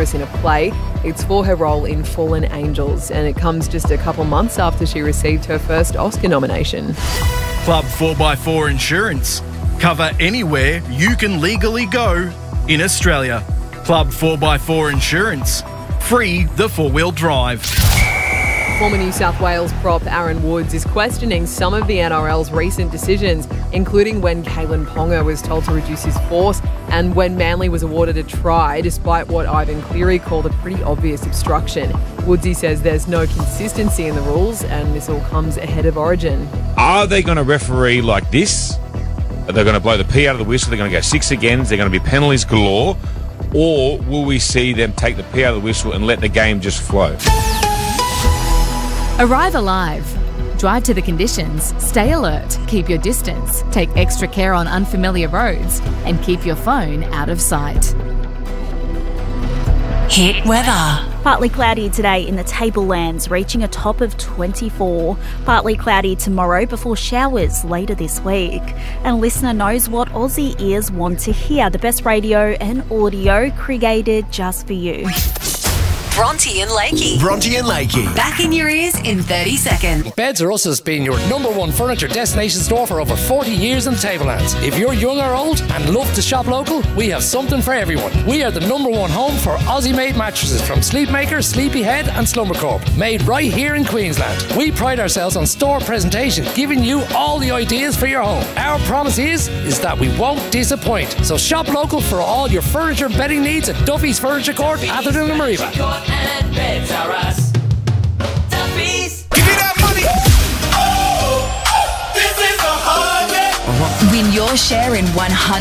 actress in a play. It's for her role in Fallen Angels, and it comes just a couple months after she received her first Oscar nomination. Club 4x4 Insurance. Cover anywhere you can legally go in Australia. Club 4x4 Insurance. Free the four-wheel drive. Former New South Wales prop Aaron Woods is questioning some of the NRL's recent decisions, including when Kalen Ponga was told to reduce his force and when Manly was awarded a try despite what Ivan Cleary called a pretty obvious obstruction. Woodsy says there's no consistency in the rules and this all comes ahead of Origin. Are they going to referee like this? Are they going to blow the pee out of the whistle? They're going to go 6 agains? They're going to be penalties galore? Or will we see them take the pee out of the whistle and let the game just flow? Arrive alive. Drive to the conditions, stay alert, keep your distance, take extra care on unfamiliar roads, and keep your phone out of sight. Hit weather. Partly cloudy today in the Tablelands, reaching a top of 24. Partly cloudy tomorrow before showers later this week. And listener knows what Aussie ears want to hear. The best radio and audio created just for you. Bronte and Lakey. Bronte and Lakey. Back in your ears in 30 seconds. Beds R Us has been your #1 furniture destination store for over 40 years in the Tablelands. If you're young or old and love to shop local, we have something for everyone. We are the #1 home for Aussie-made mattresses from Sleepmaker, Sleepyhead and Slumbercorp. Made right here in Queensland. We pride ourselves on store presentation, giving you all the ideas for your home. Our promise is that we won't disappoint. So shop local for all your furniture and bedding needs at Duffy's Furniture Court, Atherton and Mariva. And Beds R Us. Duffy's. Give me that money. This is a hard Win your share in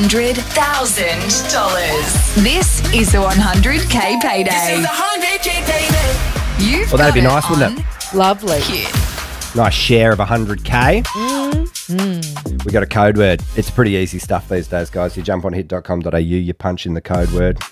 $100,000. This is the 100K payday. This is a 100K payday. You've Well, that'd be got nice, it wouldn't it? on Lovely. Cue. Nice share of 100K. We got a code word. It's pretty easy stuff these days, guys. You jump on hit.com.au, you punch in the code word.